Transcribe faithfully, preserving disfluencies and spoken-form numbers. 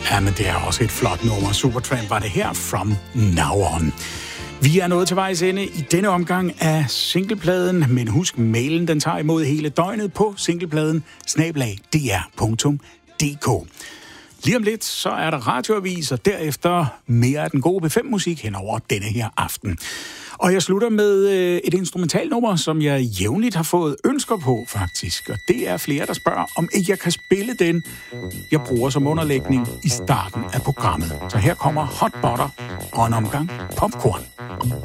Ja, men det er også et flot nummer. Supertramp var det her, From Now On. Vi er nået til vejs ende i denne omgang af singlepladen, men husk, mailen den tager imod hele døgnet på singlepladen snabel-a d r punktum d k. Lige om lidt, så er der radioavis, og derefter mere af den gode B fem musik hen over denne her aften. Og jeg slutter med øh, et instrumentalnummer, som jeg jævnligt har fået ønsker på, faktisk. Og det er flere, der spørger, om ikke jeg kan spille den, jeg bruger som underlægning i starten af programmet. Så her kommer Hot Butter og en omgang popcorn.